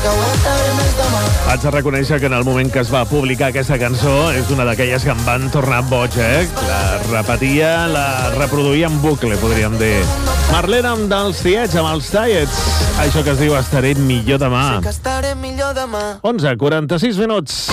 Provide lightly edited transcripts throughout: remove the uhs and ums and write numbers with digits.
Haig de reconèixer que en el moment que es va publicar aquesta cançó és una d'aquelles que em van tornar boig, La repetia, la reproduïa en bucle, podríem dir. Marlena dels Tiets amb els Tiets. Això que es diu Estaré millor demà. 11:46 minuts.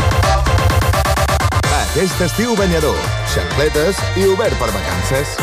Aquest estiu banyador, xancletes i obert per vacances.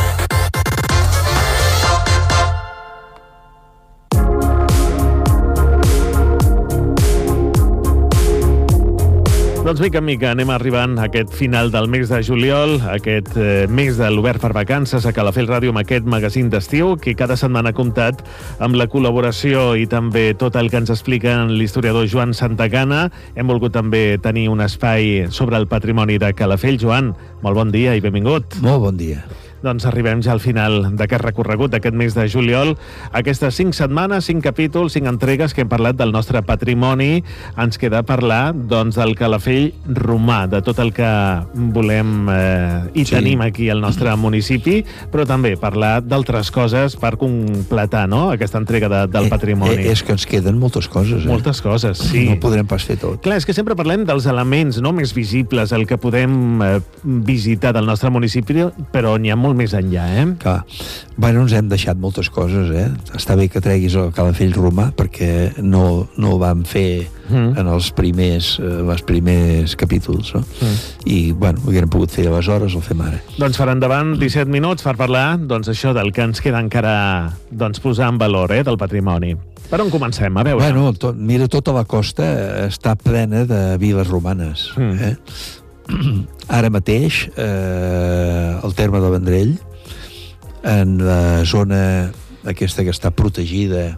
Doncs mica en mica anem arribant a aquest final del mes de juliol, aquest mes de l'Obert per Vacances a Calafell Ràdio amb aquest magazín d'estiu que cada setmana ha comptat amb la col·laboració i també tot el que ens explica l'historiador Joan Santagana. Hem volgut també tenir un espai sobre el patrimoni de Calafell. Joan, molt bon dia i benvingut. Molt bon dia. Doncs arribem ja al final d'aquest recorregut d'aquest mes de juliol. Aquestes 5 setmanes, 5 capítols, 5 entregues que hem parlat del nostre patrimoni. Ens queda parlar, doncs, del Calafell romà, de tot el que volem i tenim aquí al nostre municipi, però també parlar d'altres coses per completar, no?, aquesta entrega del patrimoni. És que ens queden moltes coses, Moltes coses, sí. No podrem pas fer tot. Clar, és que sempre parlem dels elements, no?, més visibles, el que podem visitar del nostre municipi, però n'hi ha molt més enllà, Clar. Bueno, ens hem deixat moltes coses, Està bé que treguis el Calafell romà, perquè no ho vam fer en els primers capítols, no? I, bueno, ho haguem pogut fer aleshores, el fem ara. Doncs farà endavant 17 minuts per parlar, doncs, això del que ens queda encara, doncs, posar en valor, del patrimoni. Per on comencem? A veure. Bueno, mira, tota la costa està plena de viles romanes, Ara mateix, al terme de Vendrell, en la zona aquesta que està protegida,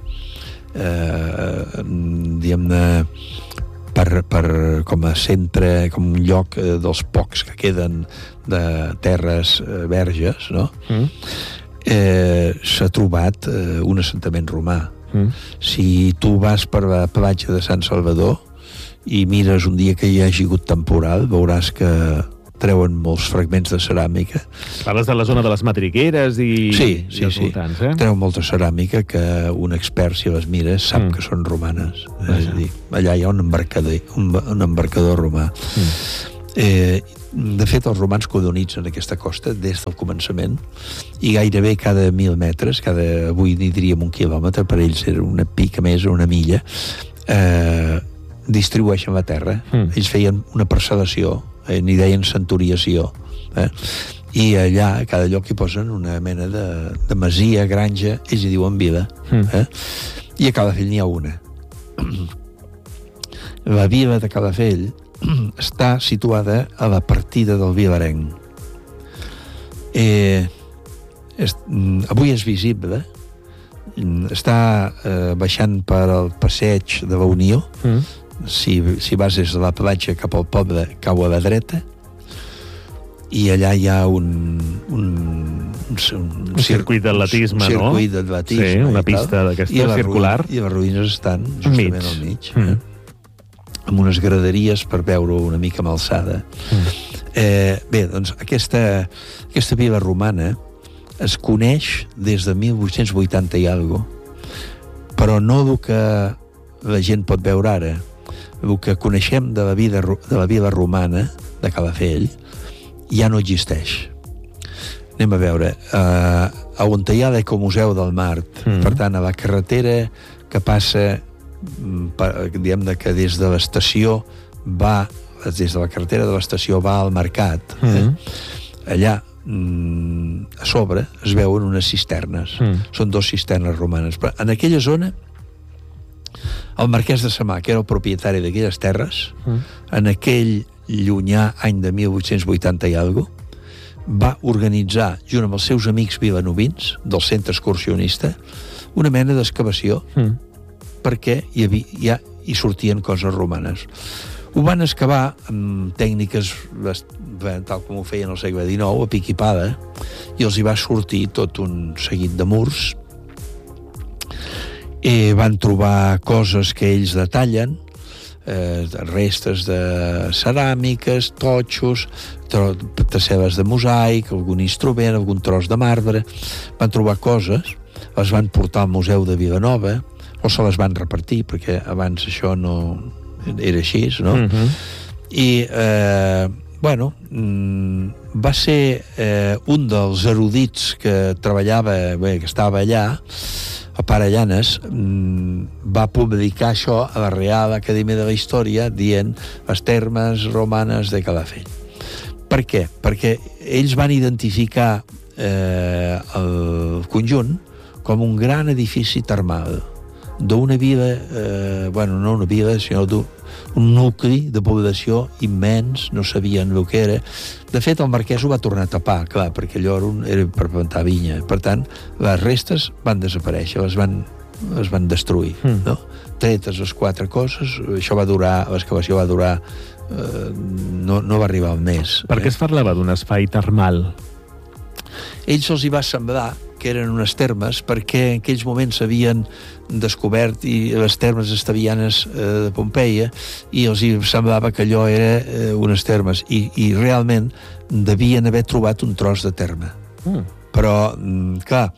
diguem-ne, com a centre, com un lloc dels pocs que queden de terres verges, no? S'ha trobat un assentament romà. Si tu vas per la platja de Sant Salvador i mires un dia que hi hagi hagut temporal, veuràs que treuen molts fragments de ceràmica. Parles de la zona de les Matrigueres i els voltants, Treuen molta ceràmica que un expert, si les mires, sap que són romanes. És a dir, allà hi ha un embarcador romà. De fet, els romans colonitzen aquesta costa des del començament i gairebé cada 1.000 metres, avui n'hi diríem 1 quilòmetre, per ells era una pica més o una milla, distribueixen la terra. Ells feien una parcel·lació, n'hi deien centuriació, i allà a cada lloc hi posen una mena de masia, granja, ells hi diuen vila, i a Calafell n'hi ha una. La vila de Calafell està situada a la partida del Vilarenc. Avui és visible, està baixant per al passeig de la Unió. Si vas des de la platja cap al poble, cau a la dreta, i allà hi ha un circuit d'atletisme, no? Un circuit d'atletisme. Sí, una pista d'aquesta circular. I les ruïnes estan justament al mig. Amb unes graderies per veure una mica amb alçada. Bé, doncs aquesta vila romana es coneix des de 1880 i alguna cosa, però no el que la gent pot veure ara. El que coneixem de la vila romana de Calafell ja no existeix. Anem a veure, on hi ha l'Ecomuseu del Mart, per tant, a la carretera que passa, diguem-ne que des de l'estació va, des de la carretera de l'estació va al mercat, allà a sobre es veuen unes cisternes. Són 2 cisternes romanes. Però en aquella zona, el marquès de Samà, que era el propietari d'aquelles terres, en aquell llunyà any de 1880 i alguna cosa, va organitzar, junt amb els seus amics vilanovins del centre excursionista, una mena d'excavació perquè hi sortien coses romanes. Ho van excavar amb tècniques tal com ho feien al segle XIX, a pic i pala, i els hi va sortir tot un seguit de murs. Van trobar coses que ells detallen, restes de ceràmiques, totxos, tessel·les de mosaic, algun instrument, algun tros de marbre. Van trobar coses, les van portar al Museu de Vilanova, o se les van repartir, perquè abans això no era així, no? I, bueno, va ser un dels erudits que treballava, que estava allà, el pare Llanes, va publicar això a la Real Acadèmia de la Història dient les termes romanes de Calafell. Per què? Perquè ells van identificar el conjunt com un gran edifici termal d'una vila, bueno, no una vila, sinó un nucli de població immens, no sabien el que era. De fet, el marquès ho va tornar a tapar, clar, perquè allò era per plantar vinya. Per tant, les restes van desaparèixer, les van destruir, no? Tretes les 4 coses, això va durar, l'excavació va durar, no va arribar al mes. Per què es parlava d'un espai termal? Ells els hi va semblar que eren unes termes perquè en aquells moments s'havien descobert i les termes estavianes de Pompeia i els hi semblava que allò era unes termes i realment devien haver trobat un tros de terme. Però, clar,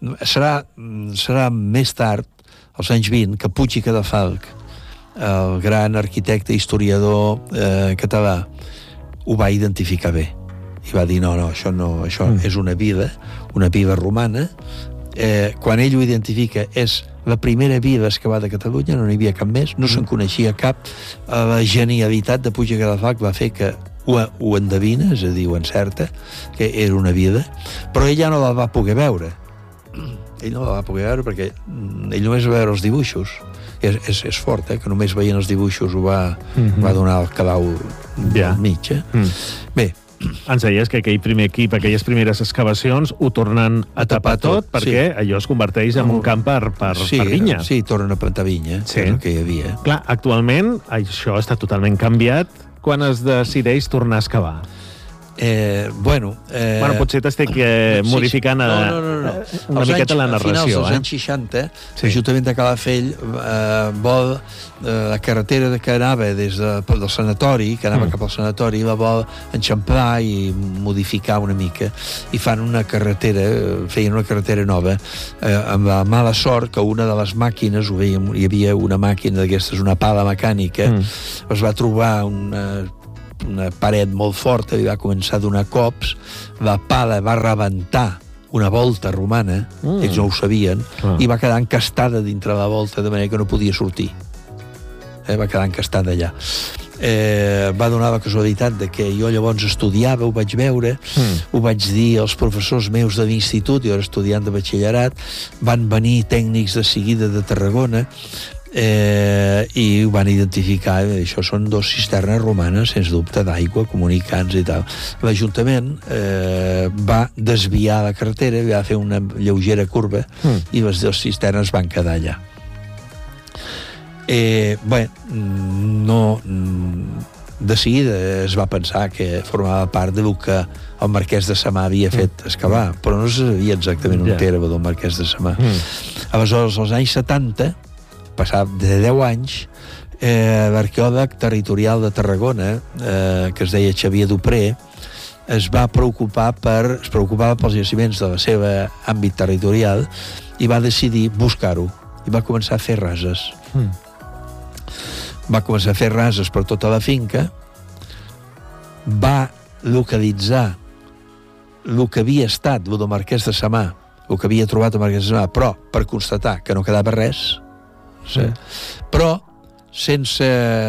serà més tard, als anys 20, que Puig i Cadafalch, el gran arquitecte i historiador català, ho va identificar bé i va dir, no, això és una vila romana. Quan ell ho identifica, és la primera vila excavada a Catalunya, no n'hi havia cap més, no se'n coneixia cap. La genialitat de Puig i Cadafalch va fer que ho endevina, és a dir, ho encerta, que era una vila, però ell ja no la va poder veure. Ell no la va poder veure perquè ell només va veure els dibuixos. És fort, que només veient els dibuixos ho va donar el calau al mig. Bé, ens deies que aquell primer equip, aquelles primeres excavacions, ho tornen a tapar tot perquè allò es converteix en un camp per vinya. Sí, tornen a plantar vinya, que és el que hi havia. Clar, actualment això està totalment canviat quan es decideix tornar a excavar. Bueno, potser t'estic modificant una miqueta la narració. A finals dels anys 60, l'Ajuntament de Calafell vol la carretera que anava des del sanatori, que anava cap al sanatori, la vol enxamplar i modificar una mica, i fan una carretera, feien una carretera nova, amb la mala sort que una de les màquines, hi havia una màquina d'aquestes, una pala mecànica, es va trobar una paret molt forta i va començar a donar cops, la pala va rebentar una volta romana, ells no ho sabien, i va quedar encastada dintre la volta de manera que no podia sortir. Va quedar encastada allà. Va donar la casualitat de que jo llavors estudiava, ho vaig veure, ho vaig dir als professors meus de l'institut, jo era estudiant de batxillerat, van venir tècnics de seguida de Tarragona, i ho van identificar. Això són 2 cisternes romanes, sens dubte, d'aigua, comunicants i tal. L'Ajuntament va desviar la carretera, va fer una lleugera curva i les 2 cisternes van quedar allà. De seguida es va pensar que formava part del que el marquès de Samà havia fet excavar, però no se sabia exactament on era el marquès de Samà. Aleshores, als anys 70, passat de 10 anys, l'arqueòleg territorial de Tarragona, que es deia Xavier Dupré, es preocupava pels jaciments de la seva àmbit territorial i va decidir buscar-ho i va començar a fer rases. Va començar a fer rases per tota la finca, va localitzar el que havia estat el marquès de Samà, el que havia trobat el marquès de Samà, però per constatar que no quedava res, però sense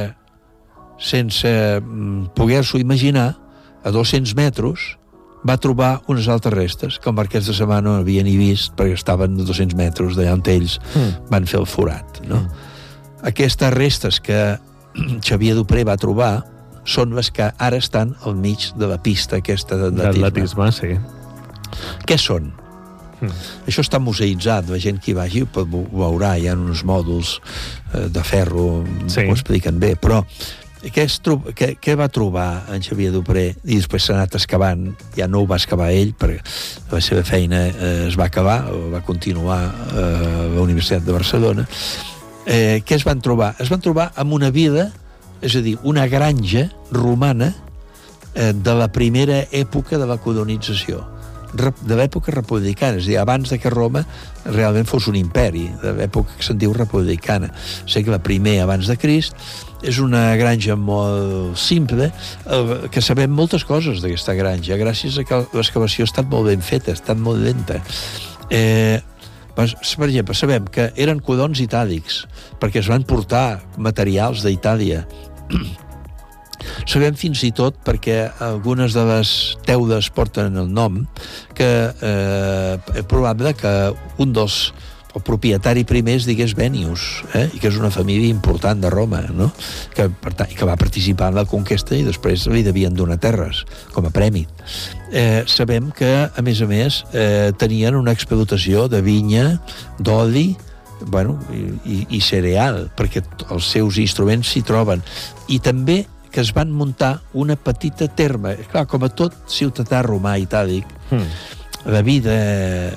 poder-s'ho imaginar, a 200 metres va trobar unes altres restes que el marquès de Samà no havia ni vist perquè estaven a 200 metres d'allà on ells van fer el forat, no? Aquestes restes que Xavier Dupré va trobar són les que ara estan al mig de la pista aquesta d'atletisme. Què són? Això està museïtzat, la gent que hi vagi ho veurà, hi ha uns mòduls de ferro, ho expliquen bé, però què va trobar en Xavier Dupré? I després s'ha anat excavant, ja no ho va excavar ell, perquè la seva feina es va acabar, va continuar a la Universitat de Barcelona. Què es van trobar? Es van trobar amb una vila, és a dir, una granja romana de la primera època de la colonització. de l'època republicana, és a dir, abans que Roma realment fos un imperi, de l'època que se'n diu republicana. Segle I abans de Crist. És una granja molt simple, que sabem moltes coses d'aquesta granja, gràcies a que l'excavació ha estat molt ben feta, ha estat molt lenta. Per exemple, sabem que eren codons itàlics, perquè es van portar materials d'Itàlia. Sabem fins i tot, perquè algunes de les teules porten el nom, que és probable que un dels el propietari primer es digués Venius, i que és una família important de Roma, no? que va participar en la conquesta i després li devien donar terres com a premi. Sabem que, a més, tenien una explotació de vinya, d'oli, i cereal, perquè els seus instruments s'hi troben. I també que es van muntar una petita terme. Clar, com a tot ciutadà romà itàlic, la vida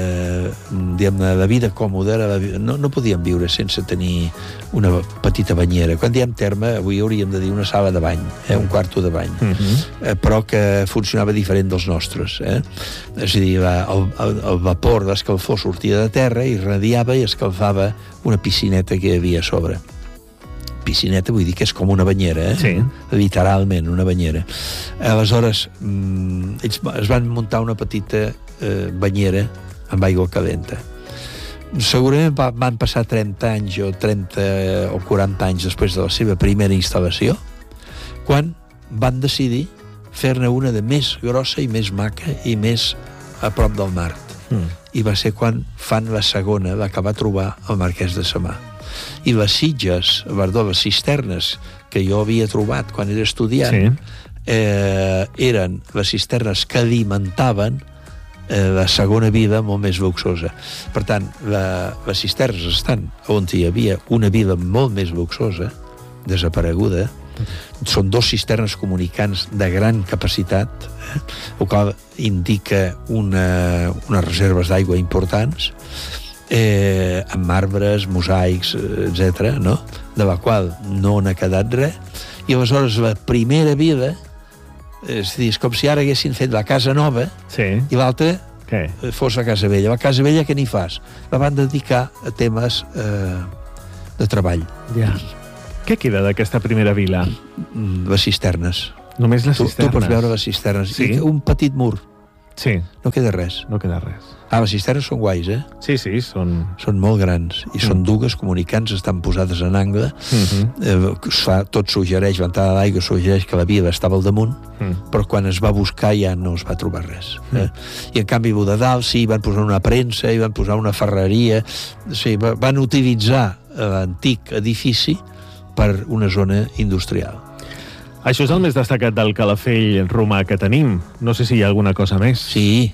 la vida còmoda, no podíem viure sense tenir una petita banyera. Quan diem terme, avui hauríem de dir una sala de bany, un quarto de bany, però que funcionava diferent dels nostres. És a dir, el vapor d'escalfor sortia de terra i radiava i escalfava una piscineta que hi havia a sobre. Piscineta vull dir que és com una banyera, literalment una banyera. Aleshores, ells es van muntar una petita banyera amb aigua calenta. Segurament van passar 30 anys o 30 o 40 anys després de la seva primera instal·lació, quan van decidir fer-ne una de més grossa i més maca i més a prop del mar. I va ser quan fan la segona, la que va trobar el marquès de Samà. I les sitges, les cisternes que jo havia trobat quan era estudiant, eren les cisternes que alimentaven la segona vida molt més luxosa. Per tant, les cisternes estan on hi havia una vida molt més luxosa, desapareguda. Són dos cisternes comunicants de gran capacitat, el qual indica unes reserves d'aigua importants, amb marbres, mosaics, etc., no? De la qual no n'ha quedat res. I aleshores la primera vida, és a dir, és com si ara haguessin fet la casa nova i l'altra fos la casa vella. La casa vella què n'hi fas? La van dedicar a temes de treball. Què queda d'aquesta primera vila? Les cisternes. Només les cisternes? Tu pots veure les cisternes. I un petit mur. No queda res. No queda res. Les cisternes són guais, Sí, són molt grans. I són dues comunicants, estan posades en angle. Tot suggereix, l'entrada d'aigua suggereix que la vila estava al damunt, però quan es va buscar ja no es va trobar res. I en canvi, de dalt, van posar una premsa, i van posar una ferreria. Van utilitzar l'antic edifici per una zona industrial. Això és el més destacat del Calafell romà que tenim. No sé si hi ha alguna cosa més. Sí.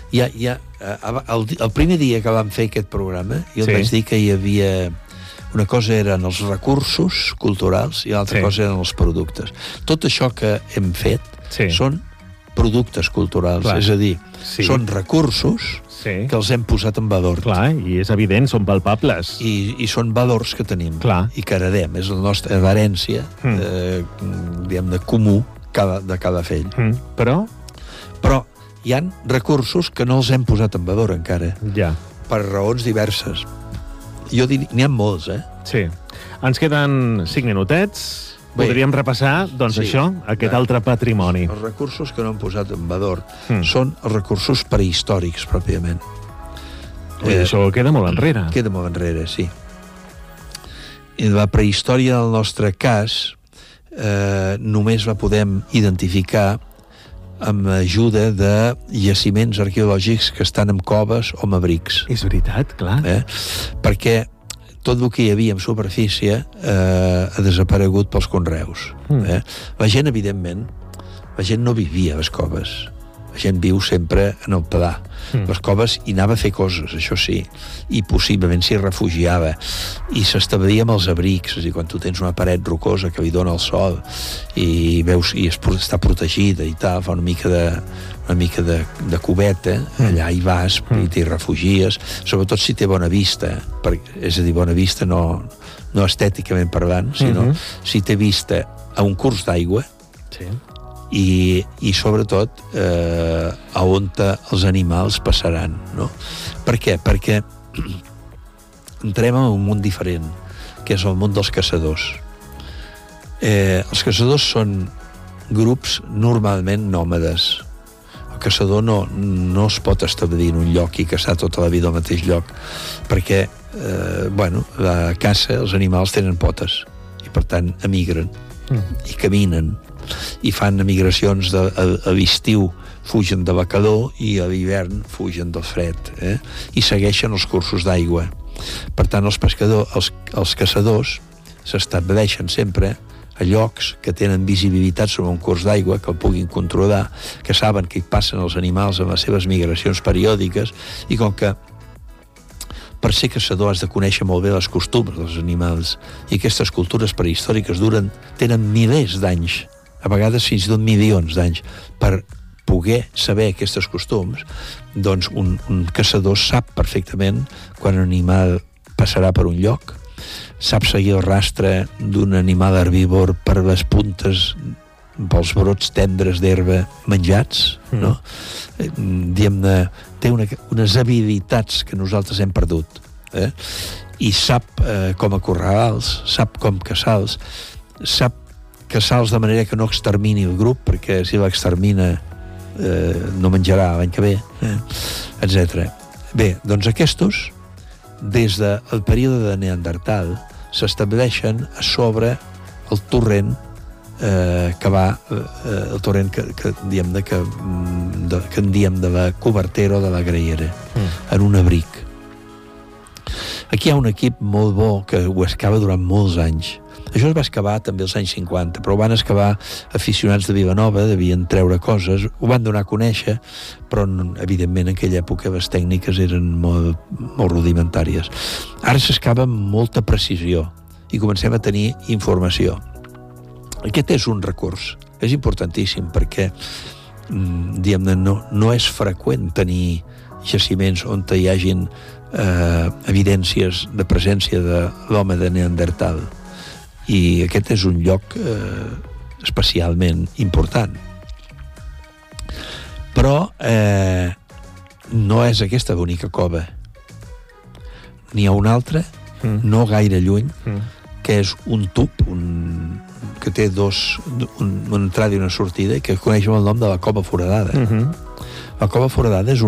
El primer dia que vam fer aquest programa, jo vaig dir que hi havia... Una cosa eren els recursos culturals i l'altra cosa eren els productes. Tot això que hem fet són productes culturals. És a dir, són recursos que els hem posat en valor. Clar, i és evident, són palpables. I són valors que tenim i que heredem. És la nostra herència, diguem-ne, comú de cada fell. Però hi ha recursos que no els hem posat en valor encara. Per raons diverses. Jo diria, n'hi ha molts, Sí. Ens queden 5 minutets. Podríem repassar, doncs això, aquest altre patrimoni. Els recursos que no hem posat en valor són els recursos prehistòrics, pròpiament. Això queda molt enrere. Queda molt enrere, sí. I la prehistòria, del nostre cas, només la podem identificar amb ajuda de jaciments arqueològics que estan en coves o mabrics. És veritat, clar. Perquè tot el que hi havia en superfície ha desaparegut pels conreus. La gent, evidentment, no vivia a les coves. La gent viu sempre en el pedà. Les coves hi anava a fer coses, això sí, i possiblement s'hi refugiava. I s'establia amb els abrics, és a dir, quan tu tens una paret rocosa que li dona el sol i veus i està protegida i tal, fa una mica de cubeta, allà hi vas i t'hi refugies, sobretot si té bona vista, és a dir, bona vista no estèticament parlant, sinó si té vista a un curs d'aigua, i sobretot a on els animals passaran, no? Per què? Perquè entrem en un món diferent, que és el món dels caçadors. Els caçadors són grups normalment nòmades. El caçador no es pot establir en un lloc i caçar tota la vida al mateix lloc, perquè la caça, els animals tenen potes i per tant emigren i caminen i fan migracions a l'estiu fugen de la calor i a l'hivern fugen del fred, i segueixen els cursos d'aigua. Per tant, els caçadors s'estableixen sempre a llocs que tenen visibilitat sobre un curs d'aigua, que el puguin controlar, que saben que hi passen els animals en les seves migracions periòdiques, i com que per ser caçador has de conèixer molt bé les costums dels animals, i aquestes cultures prehistòriques tenen milers d'anys, a vegades fins i tot milions d'anys, per poder saber aquests costums, doncs un caçador sap perfectament quan un animal passarà per un lloc, sap seguir el rastre d'un animal herbívor per les puntes, pels brots tendres d'herba menjats, no? Diguem-ne, té unes habilitats que nosaltres hem perdut, i sap com acorralar-los, sap com caçar-los, sap caçar-los de manera que no extermini el grup, perquè si l'extermina no menjarà l'any que ve, etc. Bé, doncs aquests, des del període de Neandertal, s'estableixen a sobre el torrent que va, el torrent que en diem de la cobertera o de la greiera, en un abric. Aquí hi ha un equip molt bo que ho excava durant molts anys. Això es va excavar també als anys 50, però ho van excavar aficionats de Vilanova, devien treure coses, ho van donar a conèixer, però evidentment en aquella època les tècniques eren molt rudimentàries. Ara s'excava amb molta precisió i comencem a tenir informació. Aquest és un recurs, és importantíssim perquè diguem-ne, no és freqüent tenir jaciments on hi hagin evidències de presència de l'home de Neandertal, i aquest és un lloc especialment important. Però no és aquesta l'única cova. N'hi ha una altra, no gaire lluny, que és un tub que té una entrada i una sortida, i que es coneix amb el nom de la Cova Foradada. La Cova Foradada és